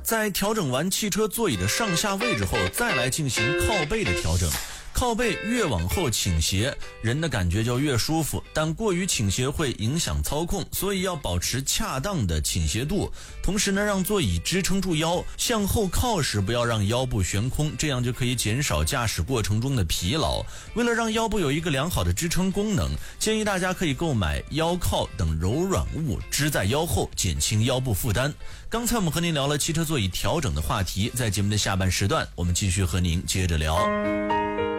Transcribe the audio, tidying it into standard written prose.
在调整完汽车座椅的上下位置后，再来进行靠背的调整。靠背越往后倾斜，人的感觉就越舒服，但过于倾斜会影响操控，所以要保持恰当的倾斜度。同时呢，让座椅支撑住腰，向后靠时不要让腰部悬空，这样就可以减少驾驶过程中的疲劳。为了让腰部有一个良好的支撑功能，建议大家可以购买腰靠等柔软物支在腰后，减轻腰部负担。刚才我们和您聊了汽车座椅调整的话题，在节目的下半时段，我们继续和您接着聊。